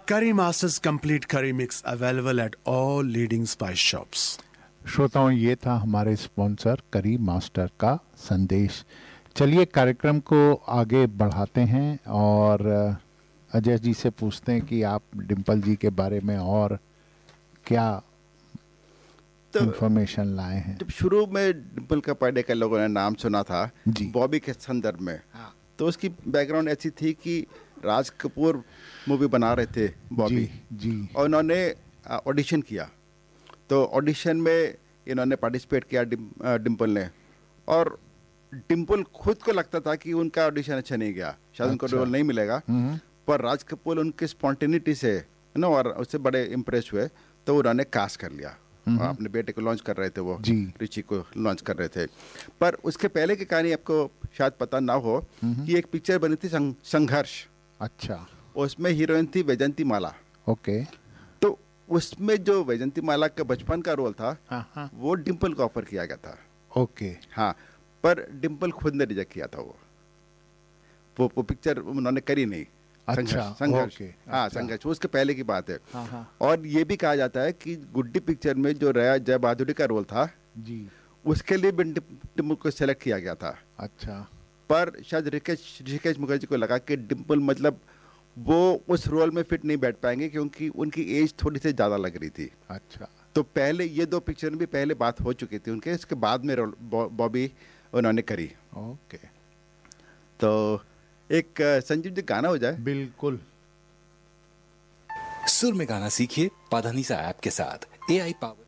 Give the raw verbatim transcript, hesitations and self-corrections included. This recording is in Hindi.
Curry Masters Complete Curry Mix available at all leading spice shops. श्रोताओं, ये था हमारे स्पॉन्सर करी मास्टर का संदेश। चलिए कार्यक्रम को आगे बढ़ाते हैं और अजय जी से पूछते हैं कि आप डिम्पल जी के बारे में और क्या तो इंफॉर्मेशन लाए हैं। जब शुरू में डिम्पल का पढ़ने का लोगों ने नाम सुना था बॉबी के संदर्भ में, हाँ। तो उसकी बैकग्राउंड ऐसी थी कि राज कपूर मूवी बना रहे थे बॉबी जी, जी। और उन्होंने ऑडिशन किया। तो ऑडिशन में इन्होंने पार्टिसिपेट किया डिम, डिम्पल ने, और डिम्पल खुद को लगता था कि उनका ऑडिशन अच्छा नहीं गया, शायद उनको रोल नहीं मिलेगा, पर राज कपूर उनके स्पॉन्टेनिटी से ना और उससे बड़े इम्प्रेस हुए, तो उन्होंने कास्ट कर लिया। अपने बेटे को लॉन्च कर रहे थे वो, रिची को लॉन्च कर रहे थे। पर उसके पहले की कहानी आपको शायद पता ना हो कि एक पिक्चर बनी थी संग, संघर्ष। अच्छा। उसमें हीरोइन थी वैजंती माला। ओके। तो उसमें जो वैजंती माला का बचपन का रोल था, हाँ, हाँ। वो डिम्पल को ऑफर किया गया था। ओके। हाँ, पर डिम्पल खुद ने रिजेक्ट किया था। वो वो, वो पिक्चर उन्होंने करी नहीं। अच्छा, संघर्ष। ओके, हाँ, अच्छा। संघर्ष उसके पहले की बात है। हाँ, हाँ। और ये भी कहा जाता है कि गुड्डी पिक्चर में जो रया जय बहादुरी का रोल था जी, उसके लिए भी डिम्पल को सेलेक्ट किया गया था। अच्छा। पर शायद ऋषिकेश ऋषिकेश मुखर्जी को लगा कि डिम्पल मतलब वो उस रोल में फिट नहीं बैठ पाएंगे क्योंकि उनकी एज थोड़ी सी ज़्यादा लग रही थी। अच्छा। तो पहले ये दो पिक्चर में भी पहले बात हो चुकी थी उनके, इसके बाद में बॉबी उन्होंने करी। ओके। तो एक संजीव जी गाना हो जाए। बिल्कुल। सुर में गाना सीखिए पाधानीसा ऐप के साथ। ए आई पावर